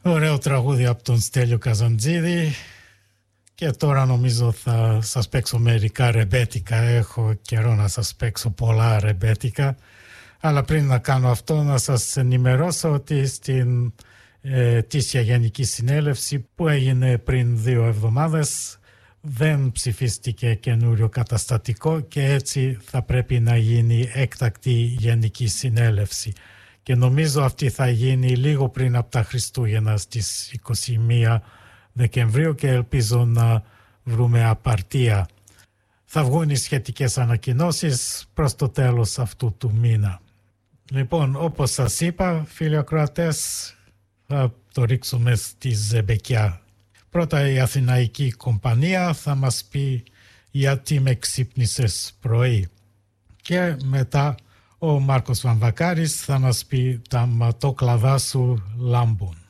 Ωραίο τραγούδι από τον Στέλιο Καζαντζίδη. Και τώρα νομίζω θα σας παίξω μερικά ρεμπέτικα. Έχω καιρό να σας παίξω πολλά ρεμπέτικα. Αλλά πριν να κάνω αυτό να σας ενημερώσω ότι στην ετήσια Γενική Συνέλευση που έγινε πριν 2 εβδομάδες δεν ψηφίστηκε καινούριο καταστατικό και έτσι θα πρέπει να γίνει έκτακτη Γενική Συνέλευση. Και νομίζω αυτή θα γίνει λίγο πριν από τα Χριστούγεννα στις 21 Δεκεμβρίου και ελπίζω να βρούμε απαρτία. Θα βγουν οι σχετικές ανακοινώσεις προς το τέλος αυτού του μήνα. Λοιπόν, όπως σας είπα, φίλοι ακροατές, θα το ρίξουμε στη ζεμπεκιά. Πρώτα η Αθηναϊκή Κομπανία θα μας πει γιατί με ξύπνησες πρωί. Και μετά ο Μάρκος Βαμβακάρης θα μας πει τα ματόκλαδά σου λάμπουν.